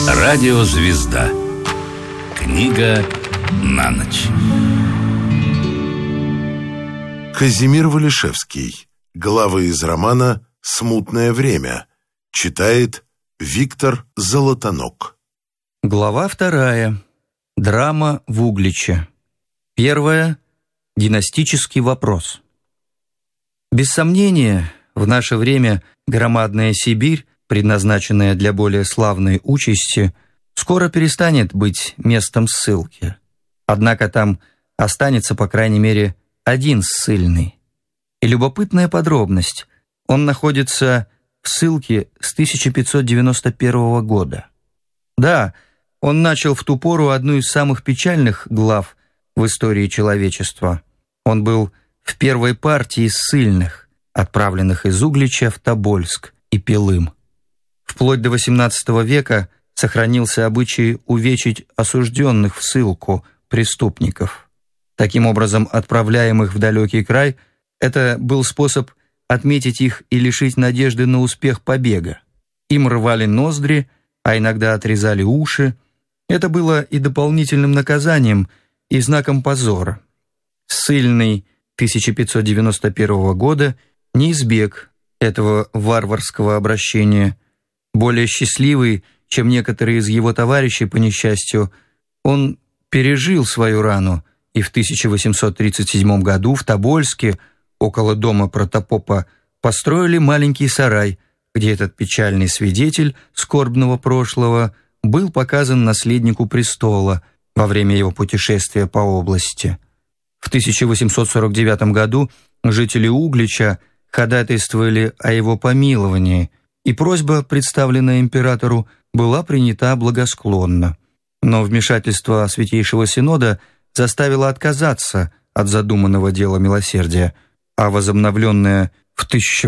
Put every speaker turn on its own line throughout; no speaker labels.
Радиозвезда. Книга на ночь.
Казимир Валишевский. Главы из романа «Смутное время». Читает Виктор Золотонок.
Глава 2. Драма в Угличе. 1. Династический вопрос. Без сомнения, в наше время громадная Сибирь, предназначенная для более славной участи, скоро перестанет быть местом ссылки. Однако там останется, по крайней мере, один ссыльный. И любопытная подробность: он находится в ссылке с 1591 года. Да, он начал в ту пору одну из самых печальных глав в истории человечества. Он был в первой партии ссыльных, отправленных из Углича в Тобольск и Пилым. Вплоть до XVIII века сохранился обычай увечить осужденных в ссылку преступников. Таким образом, отправляемых в далекий край, это был способ отметить их и лишить надежды на успех побега. Им рвали ноздри, а иногда отрезали уши. Это было и дополнительным наказанием, и знаком позора. Ссыльный 1591 года не избег этого варварского обращения. Более счастливый, чем некоторые из его товарищей, по несчастью, он пережил свою рану, и в 1837 году в Тобольске, около дома протопопа, построили маленький сарай, где этот печальный свидетель скорбного прошлого был показан наследнику престола во время его путешествия по области. В 1849 году жители Углича ходатайствовали о его помиловании, и просьба, представленная императору, была принята благосклонно. Но вмешательство Святейшего Синода заставило отказаться от задуманного дела милосердия, а возобновленная в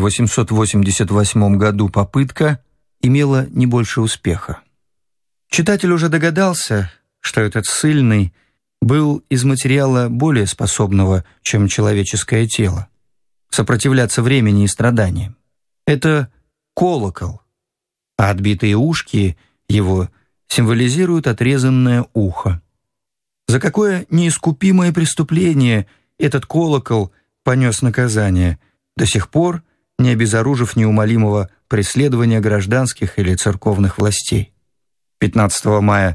1888 году попытка имела не больше успеха. Читатель уже догадался, что этот ссыльный был из материала более способного, чем человеческое тело, сопротивляться времени и страданиям. Это колокол, а отбитые ушки его символизируют отрезанное ухо. За какое неискупимое преступление этот колокол понес наказание, до сих пор не обезоружив неумолимого преследования гражданских или церковных властей. 15 мая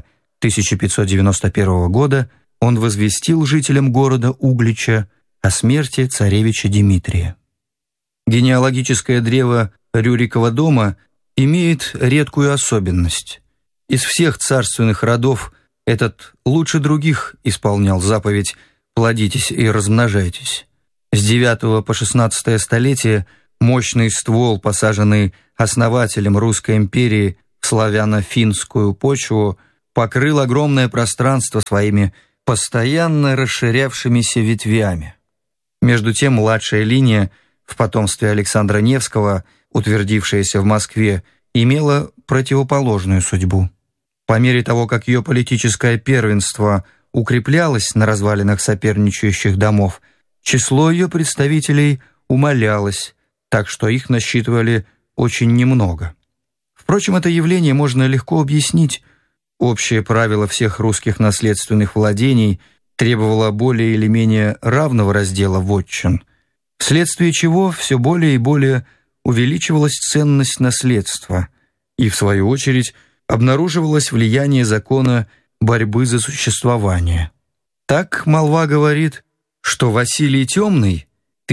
1591 года он возвестил жителям города Углича о смерти царевича Дмитрия. Генеалогическое древо Рюрикова дома имеет редкую особенность. Из всех царственных родов этот лучше других исполнял заповедь «плодитесь и размножайтесь». С 9 по 16 столетие мощный ствол, посаженный основателем Русской империи в славяно-финскую почву, покрыл огромное пространство своими постоянно расширявшимися ветвями. Между тем младшая линия в потомстве Александра Невского, утвердившаяся в Москве, имела противоположную судьбу. По мере того, как ее политическое первенство укреплялось на развалинах соперничающих домов, число ее представителей умалялось, так что их насчитывали очень немного. Впрочем, это явление можно легко объяснить. Общее правило всех русских наследственных владений требовало более или менее равного раздела вотчин, вследствие чего все более и более увеличивалась ценность наследства, и, в свою очередь, обнаруживалось влияние закона борьбы за существование. Так молва говорит, что Василий Темный,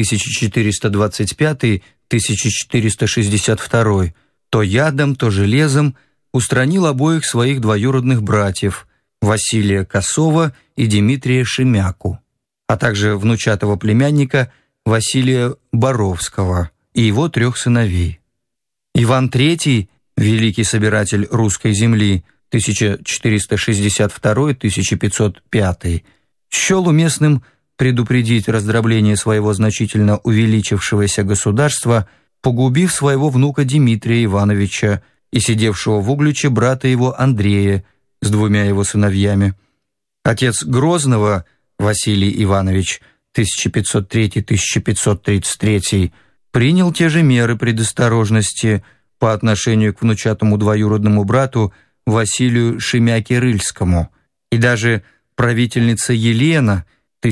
1425-1462, то ядом, то железом устранил обоих своих двоюродных братьев, Василия Косова и Дмитрия Шемяку, а также внучатого племянника Василия Боровского и его 3 сыновей. Иван III, великий собиратель русской земли, 1462-1505, счел уместным предупредить раздробление своего значительно увеличившегося государства, погубив своего внука Дмитрия Ивановича и сидевшего в Угличе брата его Андрея с 2 его сыновьями. Отец Грозного, Василий Иванович, 1503-1533, принял те же меры предосторожности по отношению к внучатому двоюродному брату Василию Шемяке-Рыльскому, и даже правительница Елена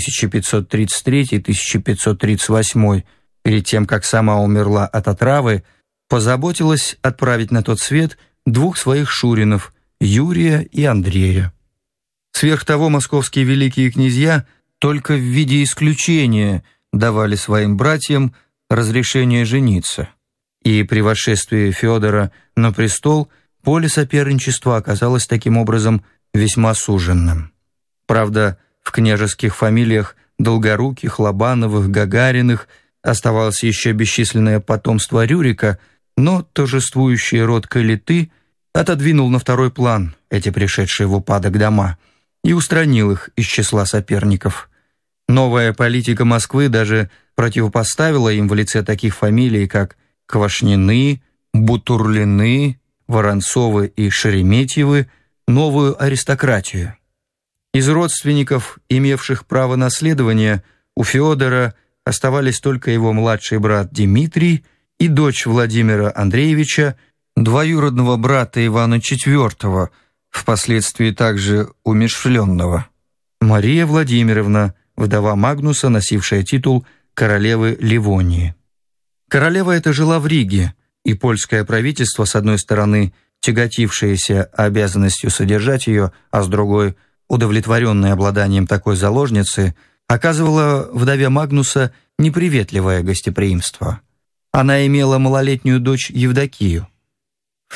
1533-1538, перед тем, как сама умерла от отравы, позаботилась отправить на тот свет двух своих шуринов – Юрия и Андрея. Сверх того, московские великие князья только в виде исключения давали своим братьям разрешение жениться, и при восшествии Федора на престол поле соперничества оказалось таким образом весьма суженным. Правда, в княжеских фамилиях Долгоруких, Лобановых, Гагариных оставалось еще бесчисленное потомство Рюрика, но торжествующий род Калиты отодвинул на второй план эти пришедшие в упадок дома и устранил их из числа соперников. Новая политика Москвы даже противопоставила им в лице таких фамилий, как Квашнины, Бутурлины, Воронцовы и Шереметьевы, новую аристократию. Из родственников, имевших право наследования, у Федора оставались только его младший брат Дмитрий и дочь Владимира Андреевича, двоюродного брата Ивана IV, впоследствии также умерщвленного, Мария Владимировна, вдова Магнуса, носившая титул королевы Ливонии. Королева эта жила в Риге, и польское правительство, с одной стороны, тяготившееся обязанностью содержать ее, а с другой, удовлетворенное обладанием такой заложницы, оказывало вдове Магнуса неприветливое гостеприимство. Она имела малолетнюю дочь Евдокию. В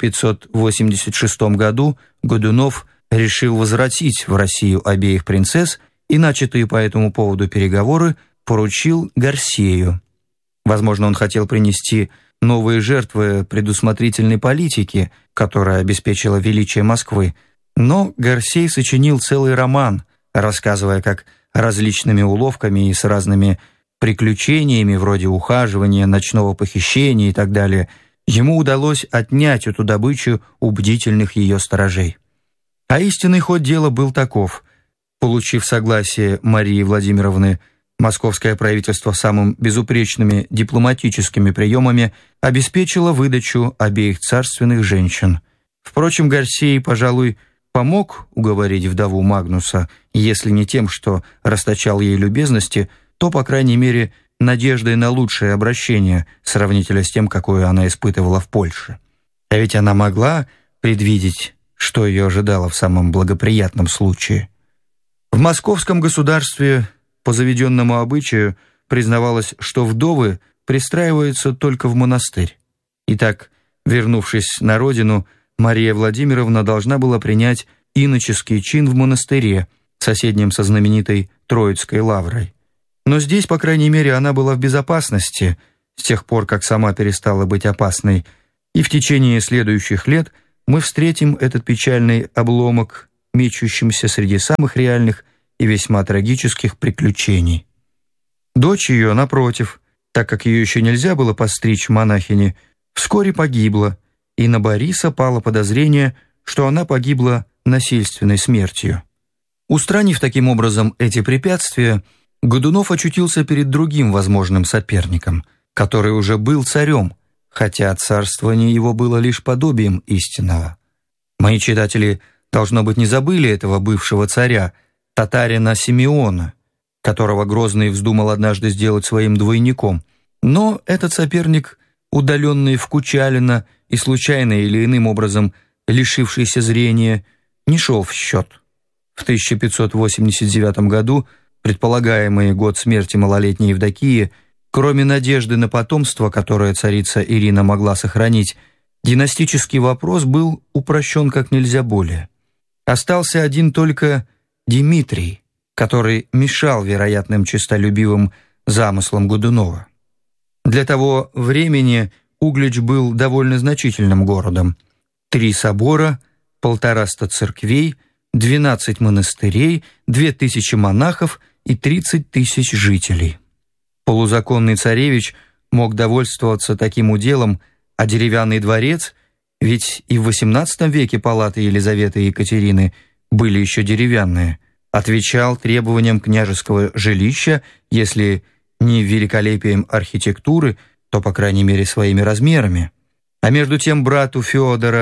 1586 году Годунов решил возвратить в Россию обеих принцесс и начатые по этому поводу переговоры поручил Гарсею. Возможно, он хотел принести новые жертвы предусмотрительной политики, которая обеспечила величие Москвы, но Гарсей сочинил целый роман, рассказывая, как различными уловками и с разными приключениями, вроде ухаживания, ночного похищения и так далее, ему удалось отнять эту добычу у бдительных ее сторожей. А истинный ход дела был таков. Получив согласие Марии Владимировны, московское правительство самым безупречными дипломатическими приемами обеспечило выдачу обеих царственных женщин. Впрочем, Гарсей, пожалуй, помог уговорить вдову Магнуса, если не тем, что расточал ей любезности, то, по крайней мере, надеждой на лучшее обращение, сравнительно с тем, какое она испытывала в Польше. А ведь она могла предвидеть, что ее ожидало в самом благоприятном случае. В московском государстве по заведенному обычаю признавалось, что вдовы пристраиваются только в монастырь. Итак, вернувшись на родину, Мария Владимировна должна была принять иноческий чин в монастыре, соседнем со знаменитой Троицкой лаврой. Но здесь, по крайней мере, она была в безопасности, с тех пор, как сама перестала быть опасной, и в течение следующих лет мы встретим этот печальный обломок, мечущимся среди самых реальных и весьма трагических приключений. Дочь ее, напротив, так как ее еще нельзя было постричь в монахини, вскоре погибла, и на Бориса пало подозрение, что она погибла насильственной смертью. Устранив таким образом эти препятствия, Годунов очутился перед другим возможным соперником, который уже был царем, хотя царствование его было лишь подобием истинного. Мои читатели, должно быть, не забыли этого бывшего царя, татарина Симеона, которого Грозный вздумал однажды сделать своим двойником. Но этот соперник, удаленный в Кучалино и случайно или иным образом лишившийся зрения, не шел в счет. В 1589 году, предполагаемый год смерти малолетней Евдокии, кроме надежды на потомство, которое царица Ирина могла сохранить, династический вопрос был упрощен как нельзя более. Остался один только Дмитрий, который мешал вероятным честолюбивым замыслам Годунова. Для того времени Углич был довольно значительным городом. 3 собора, 150 церквей, 12 монастырей, 2000 монахов и 30 тысяч жителей. Полузаконный царевич мог довольствоваться таким уделом, а деревянный дворец, ведь и в XVIII веке палаты Елизаветы и Екатерины были еще деревянные, отвечал требованиям княжеского жилища, если не великолепием архитектуры, то, по крайней мере, своими размерами. А между тем брату Федора,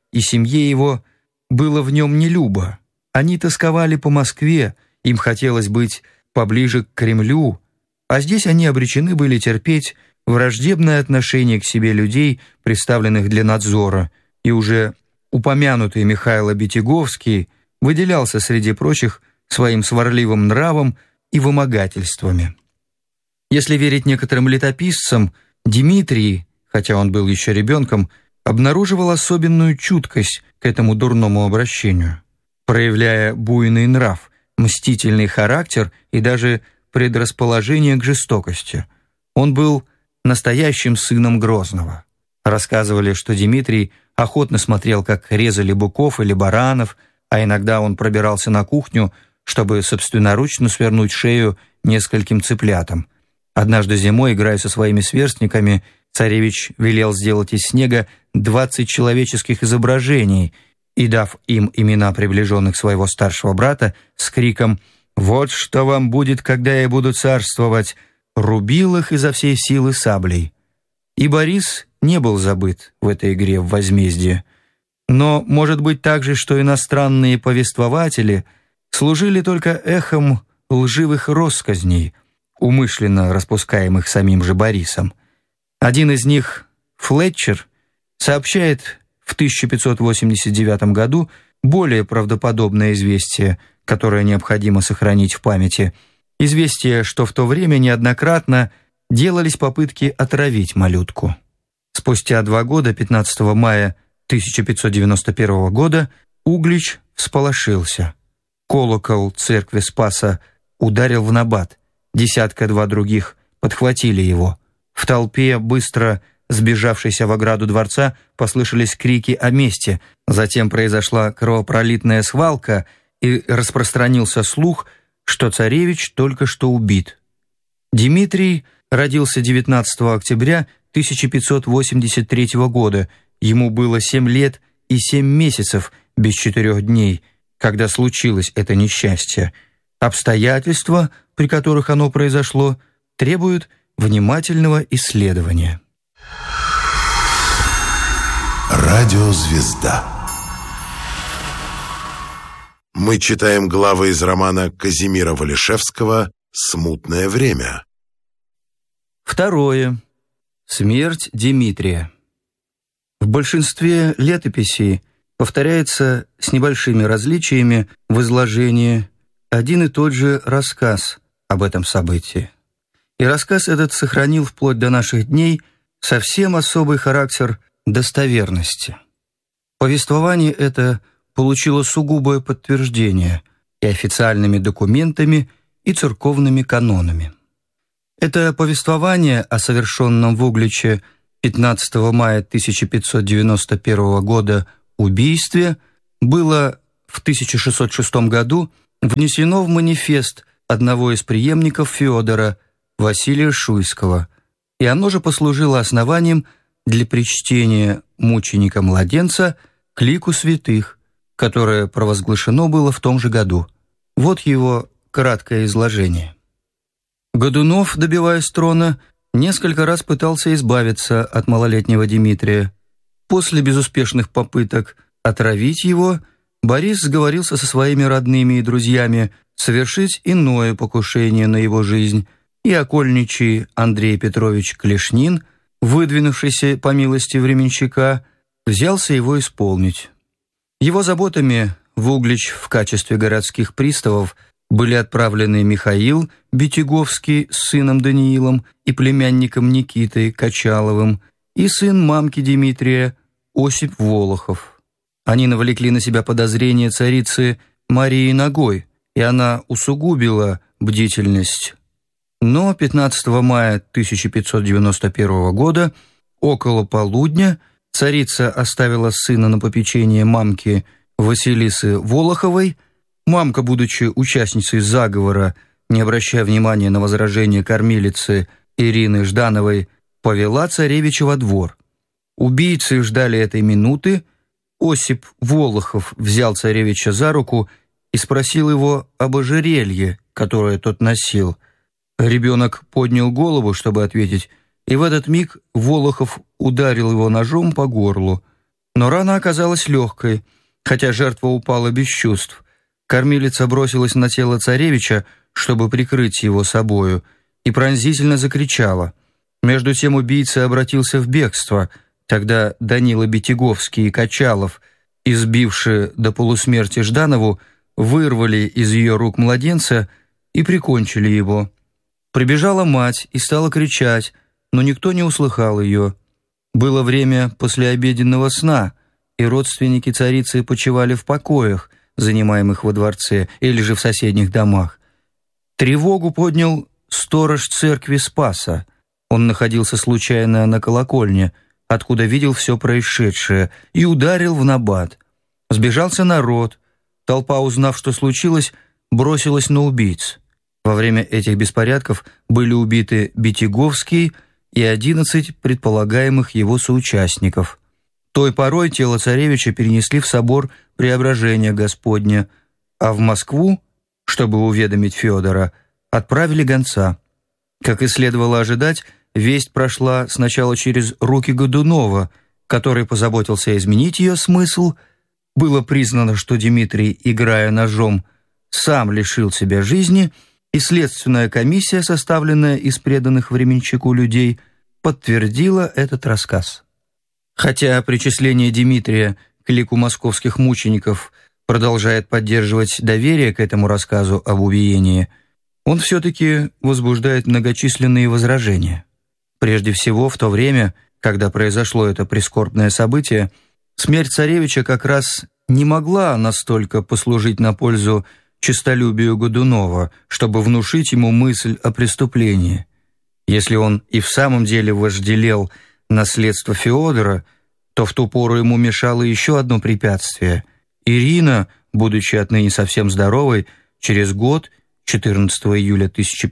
и семье его было в нем нелюбо. Они тосковали по Москве, им хотелось быть поближе к Кремлю, а здесь они обречены были терпеть враждебное отношение к себе людей, представленных для надзора, и уже упомянутый Михайло Битяговский выделялся среди прочих своим сварливым нравом и вымогательствами. Если верить некоторым летописцам, Дмитрий, хотя он был еще ребенком, обнаруживал особенную чуткость к этому дурному обращению, проявляя буйный нрав, мстительный характер и даже предрасположение к жестокости. Он был настоящим сыном Грозного. Рассказывали, что Дмитрий охотно смотрел, как резали быков или баранов, а иногда он пробирался на кухню, чтобы собственноручно свернуть шею нескольким цыплятам. Однажды зимой, играя со своими сверстниками, царевич велел сделать из снега 20 человеческих изображений и, дав им имена приближенных своего старшего брата, с криком «Вот что вам будет, когда я буду царствовать!» рубил их изо всей силы саблей. И Борис не был забыт в этой игре в возмездие. Но может быть также, что иностранные повествователи служили только эхом лживых россказней, умышленно распускаемых самим же Борисом. Один из них, Флетчер, сообщает в 1589 году более правдоподобное известие, которое необходимо сохранить в памяти. Известие, что в то время неоднократно делались попытки отравить малютку. Спустя 2 года, 15 мая 1591 года, Углич всполошился. Колокол церкви Спаса ударил в набат. 10-2 других подхватили его. В толпе, быстро сбежавшейся в ограду дворца, послышались крики о мести. Затем произошла кровопролитная свалка, и распространился слух, что царевич только что убит. Дмитрий родился 19 октября 1583 года. Ему было 7 лет и 7 месяцев без 4 дней, когда случилось это несчастье. Обстоятельства, при которых оно произошло, требуют внимательного исследования.
Радиозвезда. Мы читаем главы из романа Казимира Валишевского «Смутное время».
2. Смерть Дмитрия. В большинстве летописей повторяется с небольшими различиями в изложении один и тот же рассказ об этом событии. И рассказ этот сохранил вплоть до наших дней совсем особый характер достоверности. Повествование это получило сугубое подтверждение и официальными документами, и церковными канонами. Это повествование о совершенном в Угличе 15 мая 1591 года убийстве было в 1606 году внесено в манифест одного из преемников Феодора, Василия Шуйского, и оно же послужило основанием для причтения мученика-младенца к лику святых, которое провозглашено было в том же году. Вот его краткое изложение. Годунов, добиваясь трона, несколько раз пытался избавиться от малолетнего Дмитрия. После безуспешных попыток отравить его, Борис сговорился со своими родными и друзьями совершить иное покушение на его жизнь, и окольничий Андрей Петрович Клешнин, выдвинувшийся по милости временщика, взялся его исполнить. Его заботами в Углич в качестве городских приставов были отправлены Михаил Битяговский с сыном Даниилом и племянником Никитой Качаловым и сын мамки Дмитрия Осип Волохов. Они навлекли на себя подозрения царицы Марии Ногой, и она усугубила бдительность. Но 15 мая 1591 года, около полудня, царица оставила сына на попечение мамки Василисы Волоховой. Мамка, будучи участницей заговора, не обращая внимания на возражения кормилицы Ирины Ждановой, повела царевича во двор. Убийцы ждали этой минуты. Осип Волохов взял царевича за руку и спросил его об ожерелье, которое тот носил. Ребенок поднял голову, чтобы ответить, и в этот миг Волохов ударил его ножом по горлу. Но рана оказалась легкой, хотя жертва упала без чувств. Кормилица бросилась на тело царевича, чтобы прикрыть его собою, и пронзительно закричала. Между тем убийца обратился в бегство. Тогда Данила Битяговский и Качалов, избившие до полусмерти Жданову, вырвали из ее рук младенца и прикончили его. Прибежала мать и стала кричать, но никто не услыхал ее. Было время послеобеденного сна, и родственники царицы почивали в покоях, занимаемых во дворце или же в соседних домах. Тревогу поднял сторож церкви Спаса. Он находился случайно на колокольне, откуда видел все происшедшее, и ударил в набат. Сбежался народ. Толпа, узнав, что случилось, бросилась на убийц. Во время этих беспорядков были убиты Битяговский и 11 предполагаемых его соучастников. Той порой тело царевича перенесли в собор Преображения Господня, а в Москву, чтобы уведомить Федора, отправили гонца. Как и следовало ожидать, весть прошла сначала через руки Годунова, который позаботился изменить ее смысл. Было признано, что Дмитрий, играя ножом, сам лишил себя жизни, и следственная комиссия, составленная из преданных временщику людей, подтвердила этот рассказ. Хотя причисление Дмитрия к лику московских мучеников продолжает поддерживать доверие к этому рассказу об убиении, он все-таки возбуждает многочисленные возражения. Прежде всего, в то время, когда произошло это прискорбное событие, смерть царевича как раз не могла настолько послужить на пользу честолюбию Годунова, чтобы внушить ему мысль о преступлении. Если он и в самом деле вожделел наследство Феодора, то в ту пору ему мешало еще одно препятствие. Ирина, будучи отныне совсем здоровой, через год, 14 июля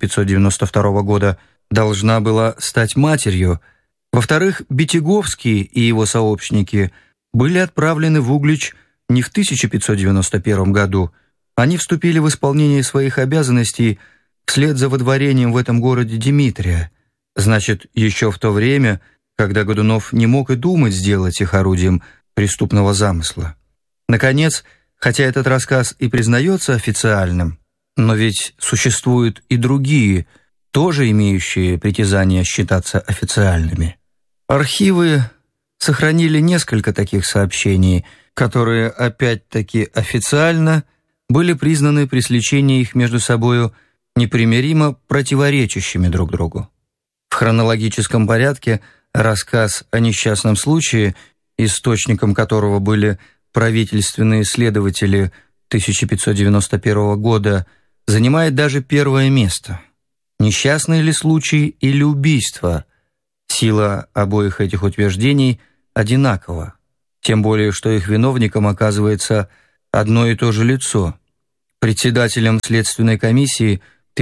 1592 года, должна была стать матерью. Во-вторых, Битяговский и его сообщники были отправлены в Углич не в 1591 году. Они вступили в исполнение своих обязанностей вслед за водворением в этом городе Дмитрия. Значит, еще в то время, когда Годунов не мог и думать сделать их орудием преступного замысла. Наконец, хотя этот рассказ и признается официальным, но ведь существуют и другие, тоже имеющие притязание считаться официальными. Архивы сохранили несколько таких сообщений, которые опять-таки официально были признаны при сличении их между собою непримиримо противоречащими друг другу. В хронологическом порядке рассказ о несчастном случае, источником которого были правительственные следователи 1591 года, занимает даже первое место. Несчастный ли случай или убийство? Сила обоих этих утверждений одинакова, тем более что их виновником оказывается одно и то же лицо. Председателем следственной комиссии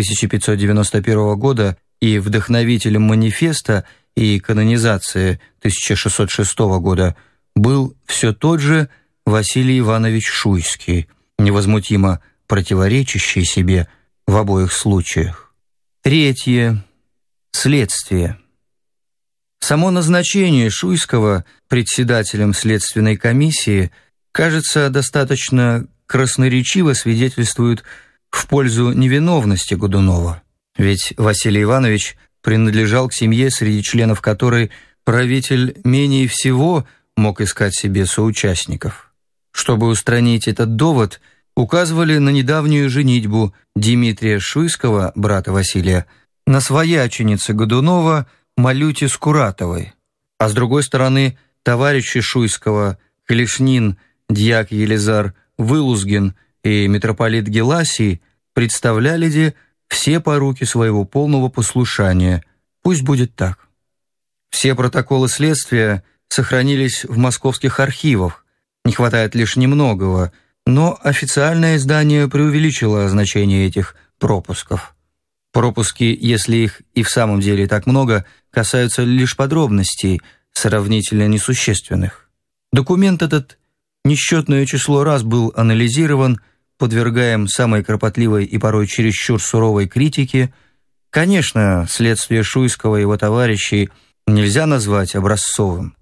1591 года и вдохновителем манифеста и канонизации 1606 года был все тот же Василий Иванович Шуйский, невозмутимо противоречащий себе в обоих случаях. Третье. Следствие. Само назначение Шуйского председателем следственной комиссии, кажется, достаточно красноречиво свидетельствует в пользу невиновности Годунова. Ведь Василий Иванович принадлежал к семье, среди членов которой правитель менее всего мог искать себе соучастников. Чтобы устранить этот довод, указывали на недавнюю женитьбу Дмитрия Шуйского, брата Василия, на свояченице Годунова Малюте Скуратовой. А с другой стороны, товарищи Шуйского, Клешнин, дьяк Елизар Вылузгин и митрополит Геласий представляли все поруки своего полного послушания. Пусть будет так. Все протоколы следствия сохранились в московских архивах. Не хватает лишь немногого, но официальное издание преувеличило значение этих пропусков. Пропуски, если их и в самом деле так много, касаются лишь подробностей, сравнительно несущественных. Документ этот несчетное число раз был анализирован, подвергаем самой кропотливой и порой чересчур суровой критике. Конечно, следствие Шуйского и его товарищей нельзя назвать образцовым.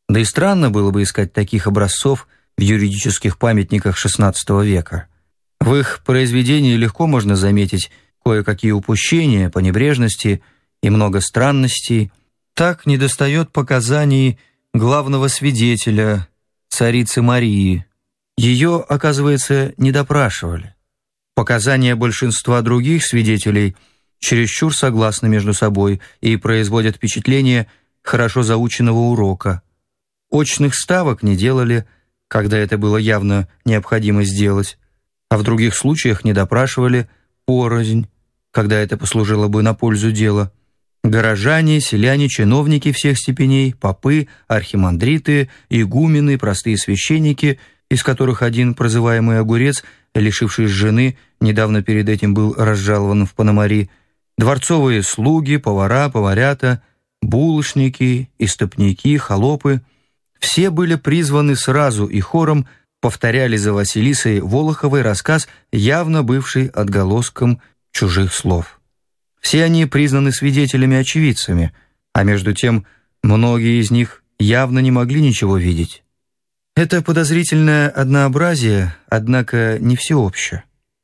Да и странно было бы искать таких образцов в юридических памятниках XVI века. В их произведении легко можно заметить кое-какие упущения, понебрежности и много странностей. Так недостает показаний главного свидетеля, царицы Марии. Ее, оказывается, не допрашивали. Показания большинства других свидетелей чересчур согласны между собой и производят впечатление хорошо заученного урока. Очных ставок не делали, когда это было явно необходимо сделать, а в других случаях не допрашивали порознь, когда это послужило бы на пользу дела. Горожане, селяне, чиновники всех степеней, попы, архимандриты, игумены, простые священники, из которых один, прозываемый Огурец, лишившись жены, недавно перед этим был разжалован в Пономари, дворцовые слуги, повара, поварята, булочники, истопники, холопы — все были призваны сразу и хором повторяли за Василисой Волоховой рассказ, явно бывший отголоском чужих слов. Все они признаны свидетелями-очевидцами, а между тем многие из них явно не могли ничего видеть. Это подозрительное однообразие, однако, не всеобще.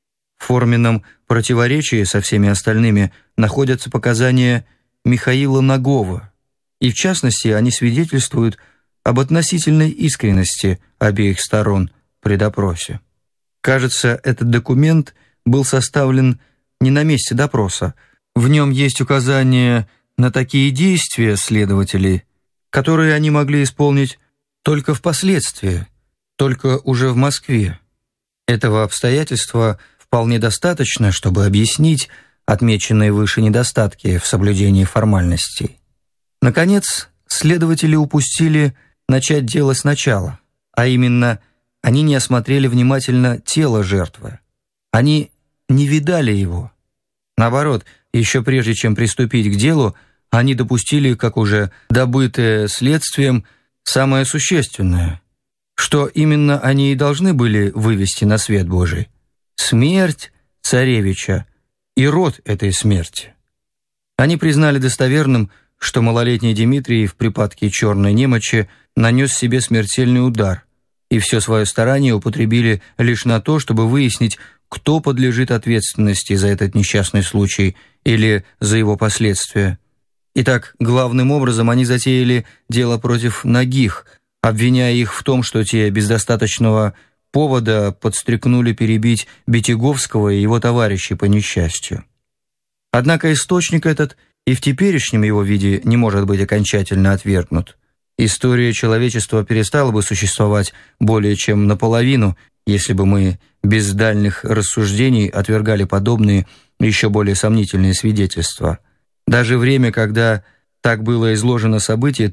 В форменном противоречии со всеми остальными находятся показания Михаила Нагова, и в частности они свидетельствуют об относительной искренности обеих сторон при допросе. Кажется, этот документ был составлен не на месте допроса. В нем есть указания на такие действия следователей, которые они могли исполнить только впоследствии, только уже в Москве. Этого обстоятельства вполне достаточно, чтобы объяснить отмеченные выше недостатки в соблюдении формальностей. Наконец, следователи упустили начать дело сначала, а именно, они не осмотрели внимательно тело жертвы. Они не видали его. Наоборот, еще прежде чем приступить к делу, они допустили, как уже добытое следствием, самое существенное, что именно они и должны были вывести на свет Божий: смерть царевича и род этой смерти. Они признали достоверным, что малолетний Дмитрий в припадке черной немочи нанес себе смертельный удар, и все свое старание употребили лишь на то, чтобы выяснить, кто подлежит ответственности за этот несчастный случай или за его последствия. Итак, главным образом они затеяли дело против нагих, обвиняя их в том, что те без достаточного повода подстрекнули перебить Бетяговского и его товарищей по несчастью. Однако источник этот и в теперешнем его виде не может быть окончательно отвергнут. История человечества перестала бы существовать более чем наполовину, если бы мы без дальних рассуждений отвергали подобные еще более сомнительные свидетельства. Даже время, когда так было изложено событие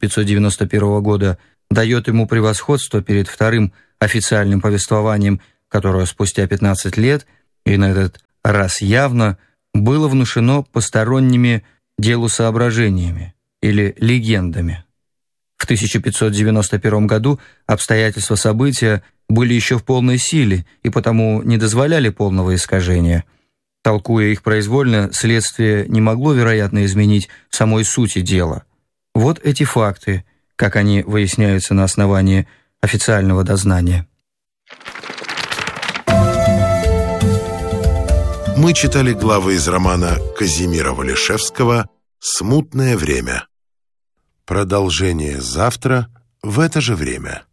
1591 года, дает ему превосходство перед вторым официальным повествованием, которое спустя 15 лет, и на этот раз явно, было внушено посторонними делу соображениями или легендами. В 1591 году обстоятельства события были еще в полной силе и потому не дозволяли полного искажения. Толкуя их произвольно, следствие не могло, вероятно, изменить самой сути дела. Вот эти факты, как они выясняются на основании официального дознания.
Мы читали главы из романа Казимира Валишевского «Смутное время». Продолжение завтра в это же время.